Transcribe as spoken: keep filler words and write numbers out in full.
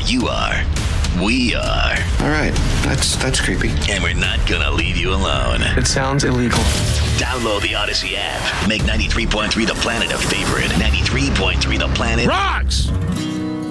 You are. We are. All right. That's that's creepy. And we're not going to leave you alone. It sounds illegal. Download the Odyssey app. Make ninety-three point three The Planet a favorite. ninety-three point three The Planet Rocks!